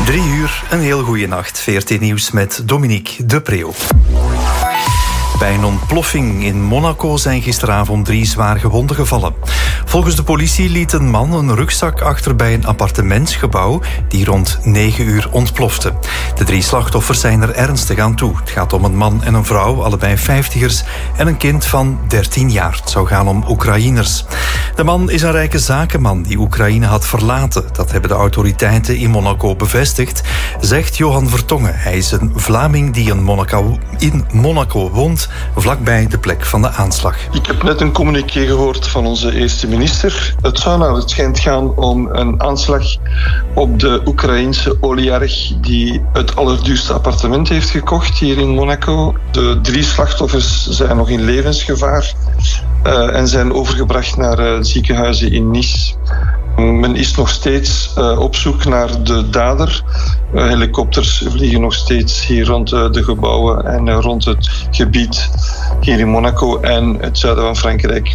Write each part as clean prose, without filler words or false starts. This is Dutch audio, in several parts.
3 uur, een heel goede nacht. VRT Nieuws met Dominique de Preeuw. Bij een ontploffing in Monaco zijn gisteravond 3 zwaar gewonden gevallen. Volgens de politie liet een man een rugzak achter bij een appartementsgebouw die rond 9 uur ontplofte. De 3 slachtoffers zijn er ernstig aan toe. Het gaat om een man en een vrouw, allebei 50ers, en een kind van 13 jaar. Het zou gaan om Oekraïners. De man is een rijke zakenman die Oekraïne had verlaten. Dat hebben de autoriteiten in Monaco bevestigd, zegt Johan Vertongen. Hij is een Vlaming die in Monaco woont, vlakbij de plek van de aanslag. Ik heb net een communiqué gehoord van onze eerste minister. Het zou naar het schijnt gaan om een aanslag op de Oekraïense oligarch die het allerduurste appartement heeft gekocht hier in Monaco. De 3 slachtoffers zijn nog in levensgevaar en zijn overgebracht naar ziekenhuizen in Nice. Men is nog steeds op zoek naar de dader. Helikopters vliegen nog steeds hier rond de gebouwen en rond het gebied hier in Monaco en het zuiden van Frankrijk.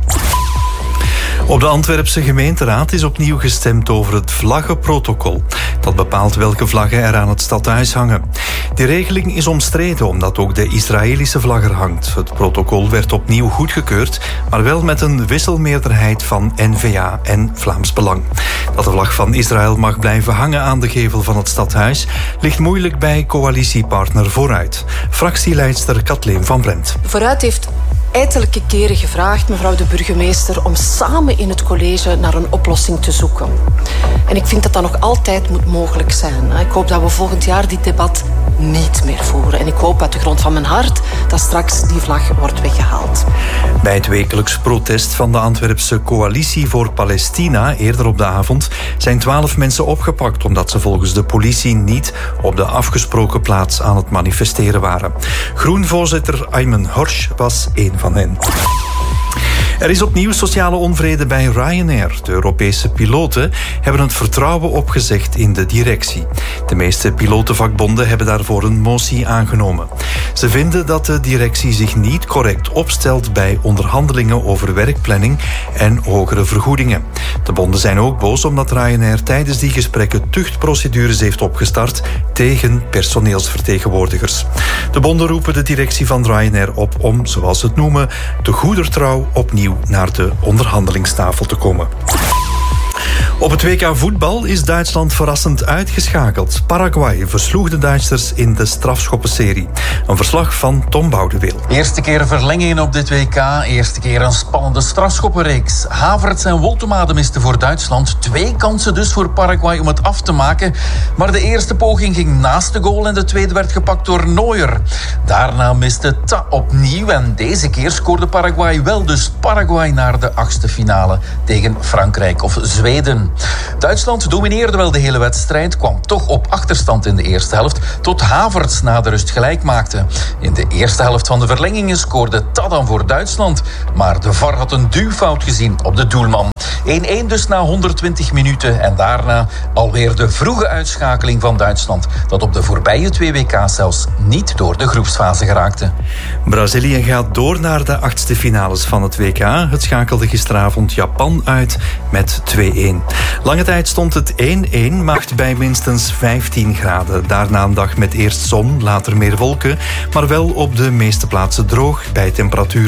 Op de Antwerpse gemeenteraad is opnieuw gestemd over het vlaggenprotocol. Dat bepaalt welke vlaggen er aan het stadhuis hangen. Die regeling is omstreden omdat ook de Israëlische vlag er hangt. Het protocol werd opnieuw goedgekeurd, maar wel met een wisselmeerderheid van N-VA en Vlaams Belang. Dat de vlag van Israël mag blijven hangen aan de gevel van het stadhuis ligt moeilijk bij coalitiepartner Vooruit. Fractieleidster Kathleen van Brent. Vooruit heeft ettelijke keren gevraagd, mevrouw de burgemeester, om samen in het college naar een oplossing te zoeken. En ik vind dat dat nog altijd moet mogelijk zijn. Ik hoop dat we volgend jaar dit debat niet meer voeren. En ik hoop uit de grond van mijn hart dat straks die vlag wordt weggehaald. Bij het wekelijks protest van de Antwerpse Coalitie voor Palestina eerder op de avond zijn 12 mensen opgepakt omdat ze volgens de politie niet op de afgesproken plaats aan het manifesteren waren. Groen-voorzitter Ayman Horsch was één van hen. Er is opnieuw sociale onvrede bij Ryanair. De Europese piloten hebben het vertrouwen opgezegd in de directie. De meeste pilotenvakbonden hebben daarvoor een motie aangenomen. Ze vinden dat de directie zich niet correct opstelt bij onderhandelingen over werkplanning en hogere vergoedingen. De bonden zijn ook boos omdat Ryanair tijdens die gesprekken tuchtprocedures heeft opgestart tegen personeelsvertegenwoordigers. De bonden roepen de directie van Ryanair op om, zoals ze het noemen, de goedertrouw opnieuw naar de onderhandelingstafel te komen. Op het WK voetbal is Duitsland verrassend uitgeschakeld. Paraguay versloeg de Duitsers in de strafschoppenserie. Een verslag van Tom Boudeweel. Eerste keer verlengingen op dit WK. Eerste keer een spannende strafschoppenreeks. Havertz en Woltemade misten voor Duitsland. 2 kansen dus voor Paraguay om het af te maken. Maar de eerste poging ging naast de goal en de tweede werd gepakt door Neuer. Daarna miste Ta opnieuw en deze keer scoorde Paraguay wel. Dus Paraguay naar de 8e finale tegen Frankrijk of Zweden. Duitsland domineerde wel de hele wedstrijd, kwam toch op achterstand in de eerste helft, tot Havertz na de rust gelijk maakte. In de eerste helft van de verlengingen scoorde Tadam voor Duitsland, maar de VAR had een duwfout gezien op de doelman. 1-1 dus na 120 minuten en daarna alweer de vroege uitschakeling van Duitsland, dat op de voorbije 2 WK's zelfs niet door de groepsfase geraakte. Brazilië gaat door naar de 8e finales van het WK. Het schakelde gisteravond Japan uit met 2-1. Lange tijd stond het 1-1, maar bij minstens 15 graden. Daarna een dag met eerst zon, later meer wolken, maar wel op de meeste plaatsen droog bij temperatuur